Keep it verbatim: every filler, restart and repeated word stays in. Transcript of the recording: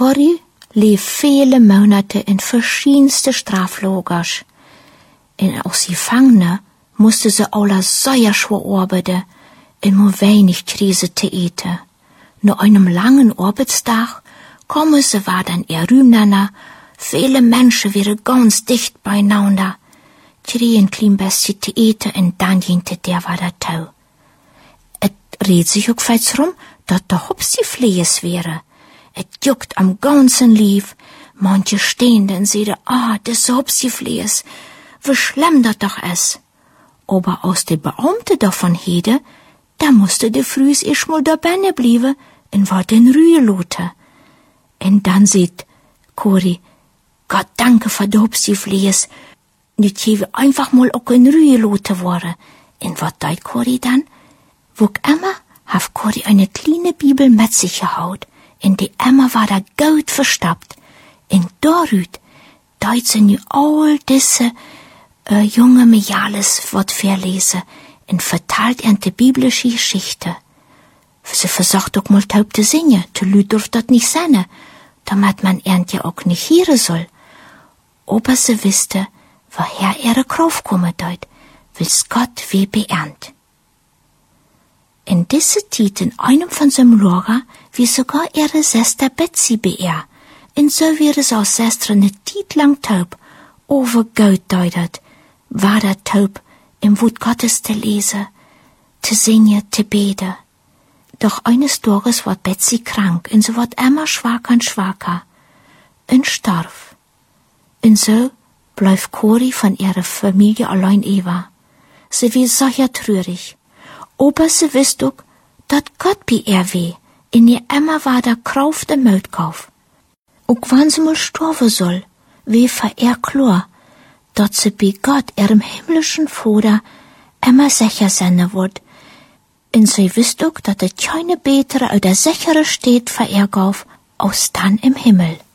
Corrie lief viele Monate in verschiedenste Straflagers. En als Gefangene musste sie alle sehr schwer arbeiten und nur wenig Krise zu eten. Nach einem langen Arbeitstag kommen sie war dann ihr Rühmnana. Viele Menschen waren ganz dicht beieinander, kriegen ein klein bisschen zu eten und dann hinter der war der Tau. Et redet sich auch falsch rum, dass der Hopsi-Flees wäre. Et juckt am ganzen Lief. Manche stehen dann sehen, ah, das Hopsi-Flees, wie schlimm das doch ist. Aber aus der Beamte davon hede, da musste der Frühs erst mal da benne blieben und war den Rühe lote. Und dann sieht Corrie, Gott danke für die Hopsi-Flees, nicht hier einfach mal auch in Rühe lote worden. Und was deit Corrie dann? Wog immer, haf Corrie eine kleine Bibel mit sich gehaut. In die Emma war da gut verstappt. In Dorüt deit sie nu all diese äh, junge Mejales wat verlesen und verteilt in die biblische Geschichte. Sie versucht auch mal taub zu singen, zu lüt durft dat nicht sein, damit man ernt ja auch nicht hören soll. Aber sie wusste, woher ihre Kraft kommen deit, will's Gott wie beernt. In diese Zeit in einem von seinem Lager, wie sogar ihre Schwester Betsy beehr, und so wäre sie als Schwester ne Zeit lang taub, over Gott deutet, war der taub, im Wort Gottes zu lesen, zu singen, zu beten. Doch eines Tages ward Betsy krank, und sie ward immer schwacher und schwacher, und starb. Und so bleib Corrie von ihrer Familie allein über. Sie wie sehr traurig. Aber sie wisst auch, dat Gott bei ihr weh, in ihr immer war der Krauf der Mötkauf. Auch wann sie mal sterben soll, weh für ihr klar, dat sie bei Gott, ihrem himmlischen Vater, immer sicher sein wird. Und sie wisst auch, dat es keine bessere oder sichere steht für ihr Gauf, als dann im Himmel.